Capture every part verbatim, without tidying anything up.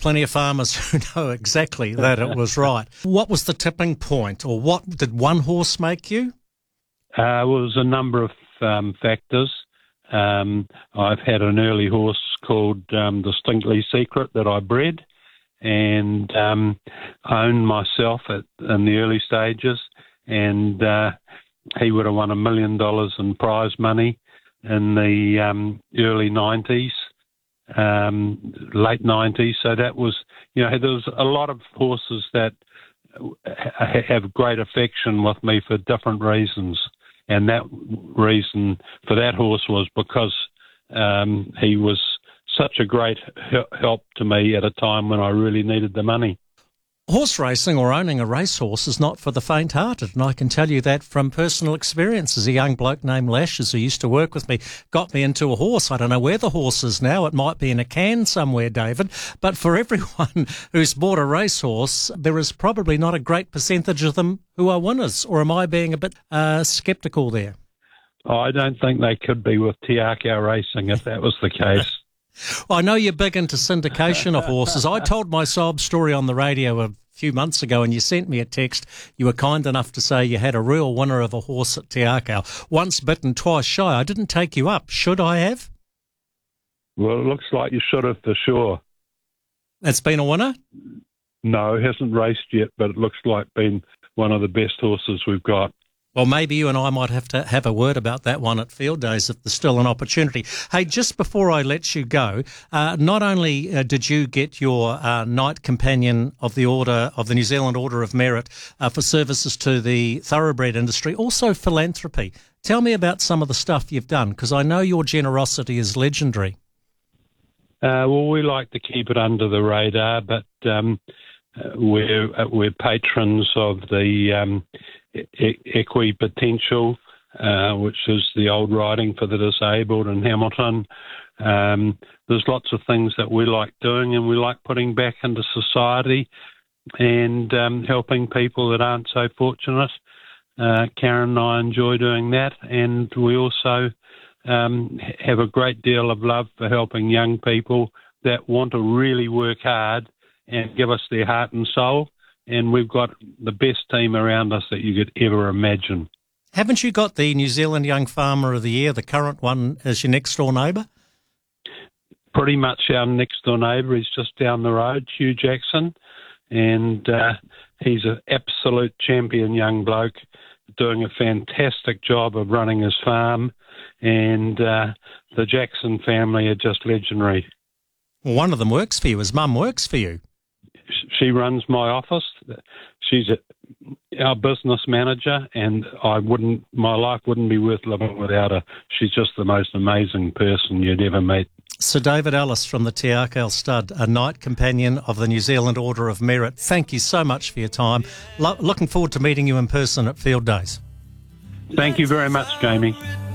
plenty of farmers who know exactly that it was right. What was the tipping point, or what did one horse make you? Uh, well, there's a number of um, factors. Um, I've had an early horse called um, Distinctly Secret that I bred and um, owned myself at, in the early stages, and uh, he would have won a million dollars in prize money in the um, early nineties, um, late nineties. So that was, you know, there was a lot of horses that have great affection with me for different reasons. And that reason for that horse was because um, he was such a great help to me at a time when I really needed the money. Horse racing, or owning a racehorse, is not for the faint-hearted, and I can tell you that from personal experiences. A young bloke named Lashes, who used to work with me, got me into a horse. I don't know where the horse is now. It might be in a can somewhere, David. But for everyone who's bought a racehorse, there is probably not a great percentage of them who are winners. Or am I being a bit uh, sceptical there? Oh, I don't think they could be with Te Akau Racing if that was the case. Well, I know you're big into syndication of horses. I told my sob story on the radio a few months ago, and you sent me a text. You were kind enough to say you had a real winner of a horse at Te Akau. Once bitten, twice shy. I didn't take you up. Should I have? Well, it looks like you should have for sure. It's been a winner? No, it hasn't raced yet, but it looks like being one of the best horses we've got. Well, maybe you and I might have to have a word about that one at Field Days if there's still an opportunity. Hey, just before I let you go, uh, not only uh, did you get your uh, Knight Companion of the Order of the New Zealand Order of Merit uh, for services to the thoroughbred industry, also philanthropy. Tell me about some of the stuff you've done, because I know your generosity is legendary. Uh, well, we like to keep it under the radar, but um, we're we're patrons of the Um, Equi Potential, uh, which is the old riding for the disabled in Hamilton. Um, there's lots of things that we like doing, and we like putting back into society and um, helping people that aren't so fortunate. Uh, Karen and I enjoy doing that, and we also um, have a great deal of love for helping young people that want to really work hard and give us their heart and soul. And we've got the best team around us that you could ever imagine. Haven't you got the New Zealand Young Farmer of the Year, the current one, as your next-door neighbour? Pretty much our next-door neighbour. He's just down the road, Hugh Jackson, and uh, he's an absolute champion young bloke, doing a fantastic job of running his farm, and uh, the Jackson family are just legendary. Well, one of them works for you. His mum works for you. She runs my office. She's a, our business manager, and I wouldn't. My life wouldn't be worth living without her. She's just the most amazing person you'd ever meet. Sir David Ellis from the Te Akau Stud, a Knight Companion of the New Zealand Order of Merit. Thank you so much for your time. Lo- looking forward to meeting you in person at Field Days. Thank you very much, Jamie.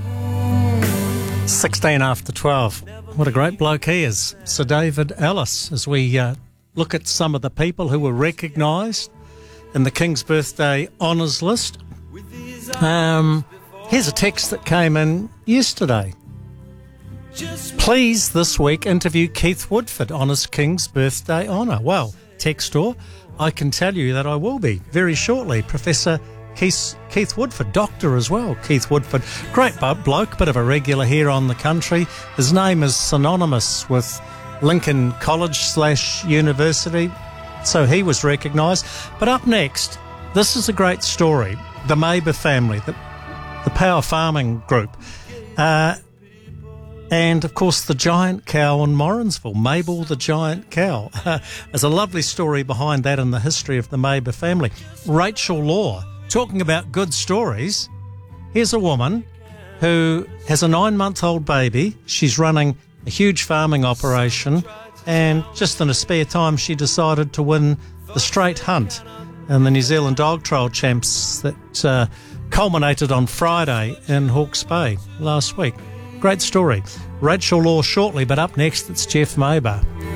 sixteen after twelve. What a great bloke he is, Sir David Ellis, as we Uh, look at some of the people who were recognised in the King's Birthday Honours list. Um, here's a text that came in yesterday. Please, this week, interview Keith Woodford on his King's Birthday Honour. Well, textor, I can tell you that I will be very shortly. Professor Keith, Keith Woodford, doctor as well, Keith Woodford. Great bloke, bit of a regular here on the country. His name is synonymous with Lincoln College slash University, so he was recognised. But up next, this is a great story. The Maber family, the, the Power Farming Group, uh, and of course the giant cow in Morrinsville, Mabel the giant cow. There's a lovely story behind that in the history of the Maber family. Rachel Law, talking about good stories. Here's a woman who has a nine-month-old baby. She's running a huge farming operation, and just in her spare time she decided to win the straight hunt in the New Zealand Dog Trail Champs that uh, culminated on Friday in Hawke's Bay last week. Great story. Rachel Law shortly, but up next it's Jeff Maber.